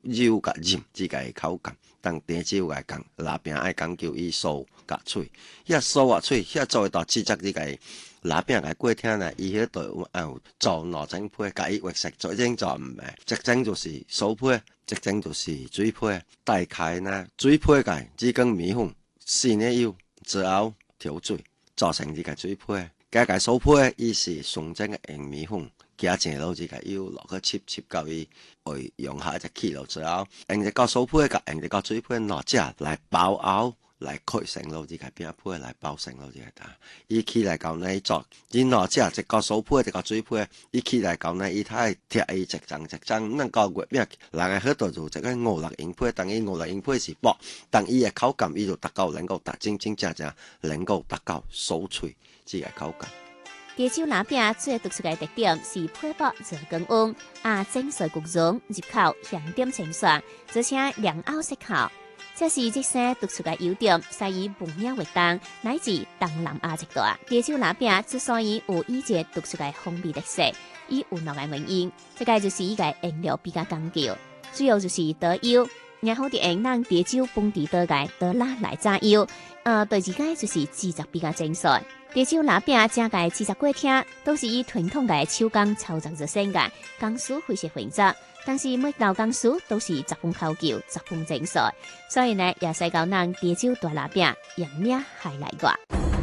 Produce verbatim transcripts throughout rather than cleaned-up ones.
揉甲啉，即个口感。当茶酒来讲，拉饼爱讲究伊酥甲脆，遐酥啊脆，遐做到制作即个拉饼来过听咧，伊迄度有做两种皮，甲伊活食做一种做毋诶，一种就是酥皮，一种就是水皮。大概呢，水皮个只根米粉、细奶油之后调水，做成即个水皮。加个酥皮，伊是纯正嘅用米粉。加正落即个油落去切切到伊會用下一隻起落之後，用一個酥皮甲用一個水皮兩隻來包熬來開成落即個餅皮來包成落即個蛋。伊起來講呢做，伊兩隻一個酥皮一個水皮，伊起來講呢伊太貼伊一張一張，能夠月餅人嘅迄度就一個五六英皮，當伊五六英皮是薄，當伊嘅口感伊就達到能夠達真真正正能夠達到酥脆即個口感。 茶酒拉餅最突出嘅特點是皮薄熱更溫，啊整碎焗溶，入口香甜清爽，而且涼口適口。這是即些突出嘅優點，使伊聞名活動，乃至東南亞一帶。茶酒拉餅之所以有伊個突出嘅風味特色，伊有兩個原因，這個就是伊個原料比較講究，主要就是倒油，然後啲用咱茶酒本地倒個倒拉來炸油，呃，第二個就是製作比較精細。茶酒拉餅正個製作過程都是以傳統個手工操作而成個，工序非常複雜，但是每道工序都是十分考究、十分精細，所以呢，也使到咱茶酒大拉餅揚名海內外。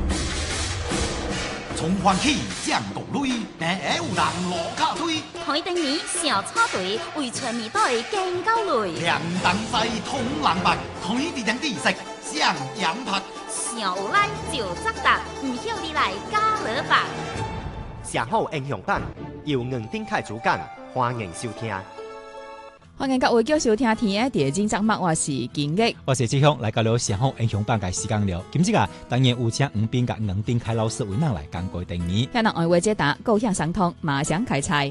從歡喜降國淚，平下有人路卡推。 開燈年小草堆，為全面隊見到淚。 涼當西通人白，開啲人知識上洋拍。 上有咱就作答，唔曉你來加勒吧。 社好英雄版由吳丁凱主講，歡迎收聽。 歡迎各位繼續收聽天嘅第二節目，我是金玉， 我是志雄，來到了社好英雄版嘅時間了。今日啊，當然有請吳斌甲吳丁凱老師為咱來講過定義。 聽到愛話解答，高興相通，馬上開菜。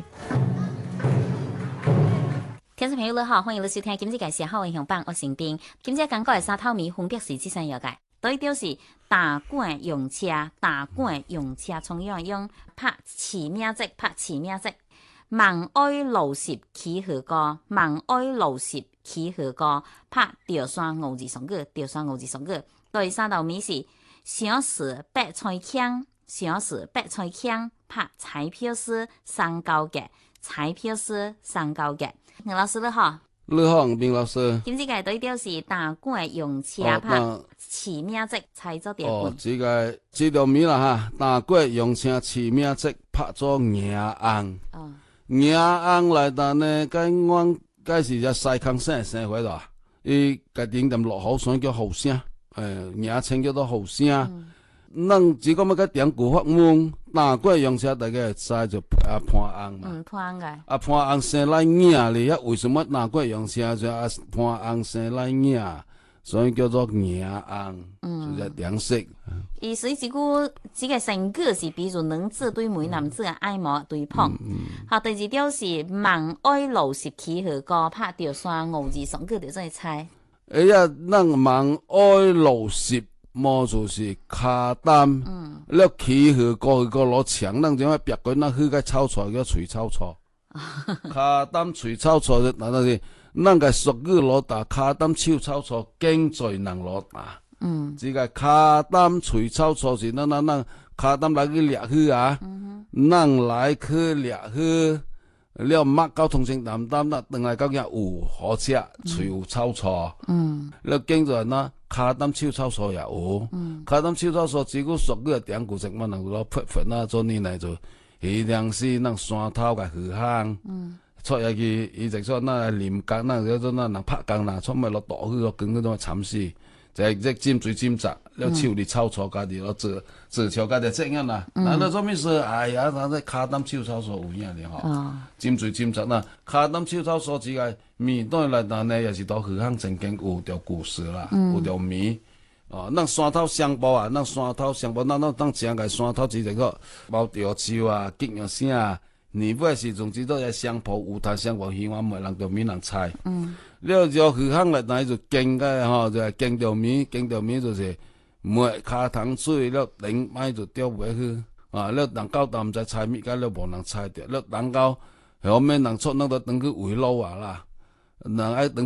聽眾朋友你好，歡迎你收聽今日嘅社好英雄版，我是斌。今日講過嘅三套米分別是這三樣嘅。第一條是大罐用車，大罐用車從樣用拍詞名字，拍詞名字。萬愛路十起河歌，萬愛路十起河歌，拍吊山五字雙語，吊山五字雙語。第三道米是小時白菜腔，小時白菜腔，拍彩票師三高嘅，彩票師三高嘅。吳老師你好。 你好，吳老師。今次嘅對調是大罐用車拍詞名字，猜做條罐。哦，這個這條米啦哈，大罐用車詞名字拍做硬紅。哦。硬紅來頭呢，該阮該是只西康生生活啦，伊家己點落好水叫後生，誒，硬稱叫做後生。咱只講乜個點古法門，大罐用車大家知就啊潘紅嘛。嗯，潘紅嘅。啊潘紅生來硬咧，遐為什麼大罐用車就啊潘紅生來硬？所以叫做硬紅，嗯，就是顏色。 伊所以這個這個成語是比如兩字對每男子嘅愛慕對碰。嗯。好，第二條是萬愛路十起河歌，拍吊山五字雙語，就做猜。哎呀，咱萬愛路十。毛就是卡擔，嗯，了起河過去個攞牆，咱點解別個那去個草草叫吹草草，卡擔吹草草就嗱嗱是，咱個俗語攞打卡擔吹草草，經濟人攞打，嗯，這個卡擔吹草草是咱咱咱卡擔來去掠去啊，咱來去掠去，了麥交通性擔擔那等來到遐有火車吹有草草，嗯，了經濟人呐。卡擔手草草也有，嗯、卡擔手草草只個俗語點古食嘛，能夠攞匹份啊，做呢嚟做，伊當時咱山頭個河鄉，出入去伊就說那林間那叫做那人拍工啦，出咪落大去個耕嗰種慘死，就係即尖水尖雜，了手裡草草家己攞做做橋家己這樣啦，嗱那做咩事？哎呀，那個卡擔手草草有影咧吼，尖水尖雜啦，卡擔手草草只個。米當來頭呢，也是到河鄉曾經有條故事啦，嗯、有條米哦。咱山頭香包啊，咱山頭香包，咱咱當正個山頭只一個包條樹啊，吉樣聲啊。年尾時陣只到個香包，有攤香包，希望每人就免人猜。嗯。了就河鄉來頭就經個吼，就係經條米，經條米就是每卡糖水了，頂擺就掉尾去啊。了人到當唔知猜米，個了無人猜着，了人到後面人出那個等去圍路啊啦。人愛等。